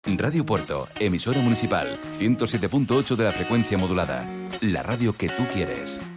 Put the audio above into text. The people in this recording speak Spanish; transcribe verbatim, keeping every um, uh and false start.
Radio Puerto, emisora municipal, ciento siete punto ocho de la frecuencia modulada. La radio que tú quieres.